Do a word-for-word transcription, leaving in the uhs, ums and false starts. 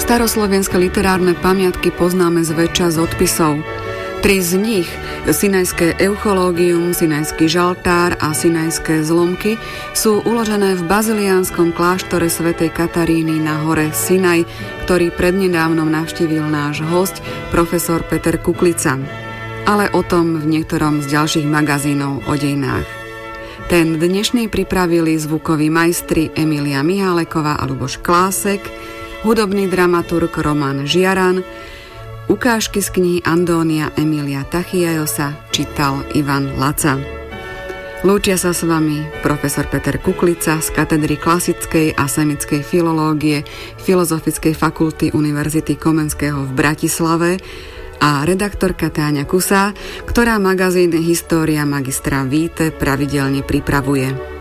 Staroslovenské literárne pamiatky poznáme zväčša z odpisov. Tri z nich, Sinajské euchológium, Sinajský žaltár a Sinajské zlomky, sú uložené v baziliánskom kláštore svätej Kataríny na hore Sinaj, ktorý prednedávnom navštívil náš hosť, profesor Peter Kuklica. Ale o tom v niektorom z ďalších magazínov o dejinách. Ten dnešný pripravili zvukoví majstri Emília Miháleková a Ľuboš Klásek, hudobný dramaturg Roman Žiaran, ukážky z knihy Andónia Emília Tachiajosa čítal Ivan Laca. Lúčia sa s vami profesor Peter Kuklica z katedry klasickej a semickej filológie Filozofickej fakulty Univerzity Komenského v Bratislave a redaktorka Táňa Kusá, ktorá magazín História magistra Víte pravidelne pripravuje.